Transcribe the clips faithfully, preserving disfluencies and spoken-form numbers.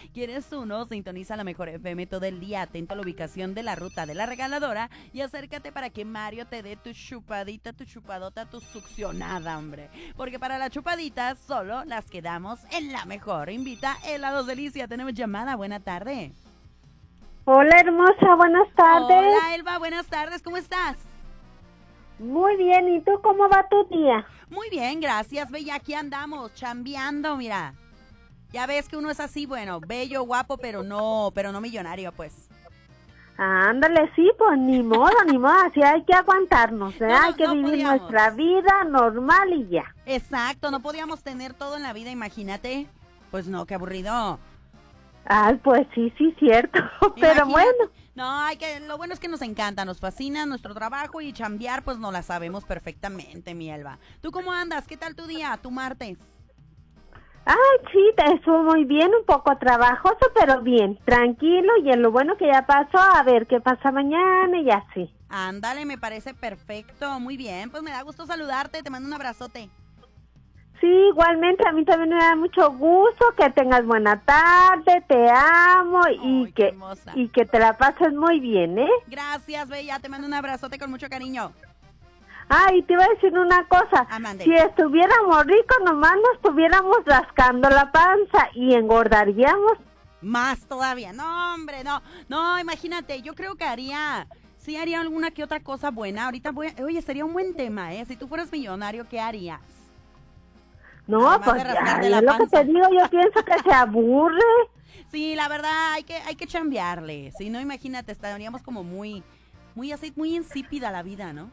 ¿Quieres uno? Sintoniza la mejor F M todo el día, atento a la ubicación de la ruta de la regaladora y acércate para que Mario te dé tu chupadita, tu chupadota, tu succionada, hombre. Porque para las chupaditas solo las quedamos en la mejor. Invita Helados Delicia. Tenemos llamada. Buena tarde. Hola, hermosa, buenas tardes. Hola, Elba, buenas tardes. ¿Cómo estás? Muy bien, ¿y tú cómo va tu día? Muy bien, gracias, bella. Aquí andamos, chambeando, mira. Ya ves que uno es así, bueno, bello, guapo, pero no, pero no millonario, pues. Ándale, sí, pues ni modo, ni modo, así hay que aguantarnos, ¿eh? No, hay que no vivir podíamos. nuestra vida normal y ya. Exacto, no podíamos tener todo en la vida, imagínate. Pues no, qué aburrido. Ay, pues sí, sí, cierto, pero Imagínate. bueno. No, hay que, lo bueno es que nos encanta, nos fascina nuestro trabajo y chambear, pues no la sabemos perfectamente, mi Elba. ¿Tú cómo andas? ¿Qué tal tu día, tu martes? Ay, sí, estuvo muy bien, un poco trabajoso, pero bien, tranquilo, y en lo bueno que ya pasó, a ver qué pasa mañana y así. Ándale, me parece perfecto, muy bien, pues me da gusto saludarte, te mando un abrazote. Sí, igualmente, a mí también me da mucho gusto que tengas buena tarde, te amo y Ay, qué que hermosa. y que te la pases muy bien, ¿eh? Gracias, bella, te mando un abrazote con mucho cariño. Ah, y te iba a decir una cosa, Ah, mande. si estuviéramos ricos nomás nos estuviéramos rascando la panza y engordaríamos. Más todavía, no, hombre, no, no, imagínate, yo creo que haría, sí haría alguna que otra cosa buena. Ahorita voy, a- oye, sería un buen tema, ¿eh? Si tú fueras millonario, ¿qué harías? No, Además pues de rascarte ya, la es lo que panza. te digo, yo pienso que se aburre. Sí, la verdad, hay que, hay que chambearle. Si no, imagínate, estaríamos como muy, muy así, muy insípida la vida, ¿no?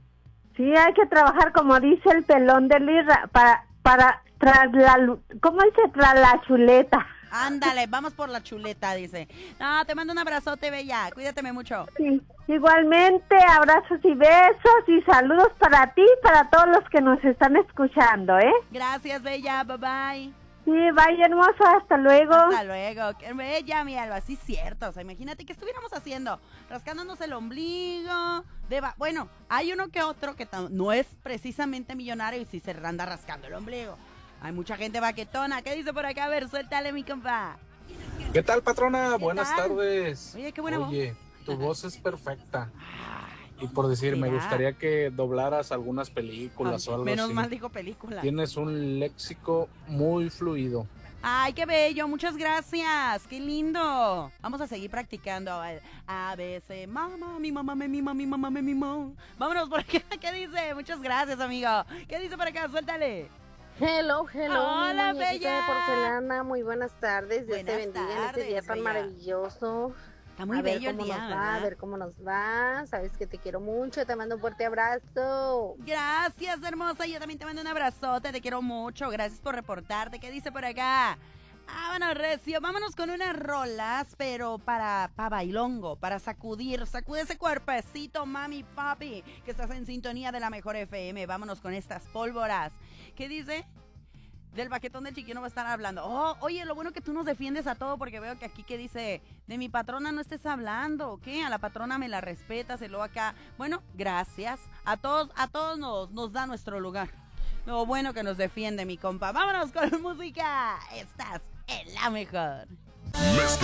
Sí, hay que trabajar como dice el pelón de Lirra, para, para, tras la, lu- ¿cómo dice? Tras la chuleta. Ándale, vamos por la chuleta, dice. No, te mando un abrazote, bella. Cuídateme mucho. Sí, igualmente, abrazos y besos y saludos para ti y para todos los que nos están escuchando, ¿eh? Gracias, bella. Bye bye. Sí, vaya hermosa, hasta luego. Hasta luego. Qué bella, mi Alba. Sí, cierto. O sea, imagínate qué estuviéramos haciendo. Rascándonos el ombligo. Deba... Bueno, hay uno que otro que tam- no es precisamente millonario y sí se anda rascando el ombligo. Hay mucha gente baquetona. ¿Qué dice por acá? A ver, suéltale, mi compa. ¿Qué tal, patrona? ¿Qué Buenas tal? tardes. Oye, qué buena voz. Oye, tu voz es perfecta. Ay, Y por decir, me ¿será? gustaría que doblaras algunas películas Ay, o algo menos así. mal dijo película. Tienes un léxico muy fluido. Ay, qué bello, muchas gracias, qué lindo. Vamos a seguir practicando el A, B, C, mamá, mi mamá, me mima, mi mamá, me mimó. Vámonos por acá, ¿qué dice? Muchas gracias, amigo. ¿Qué dice por acá? Suéltale. Hello, hello, Hola, mi muñequita bella. de porcelana, muy buenas tardes, Dios te Buenas bendiga en este tardes, día tan bella. maravilloso. Está muy a ver bello el cómo día, nos va, ¿verdad? a ver cómo nos va, sabes que te quiero mucho, te mando un fuerte abrazo. Gracias, hermosa, yo también te mando un abrazote, te quiero mucho, gracias por reportarte. ¿Qué dice por acá? Vámonos, recio, vámonos con unas rolas, pero para, para bailongo, para sacudir, sacude ese cuerpecito, mami, papi, que estás en sintonía de la mejor F M. Vámonos con estas pólvoras. ¿Qué dice? Del baquetón del chiquillo no va a estar hablando. Oh, oye, lo bueno que tú nos defiendes a todo, porque veo que aquí que dice, de mi patrona no estés hablando, ¿qué? A la patrona me la respetas, y luego acá, bueno, gracias. A todos, a todos nos, nos da nuestro lugar. Lo bueno que nos defiende mi compa. Vámonos con música. Estás en la mejor.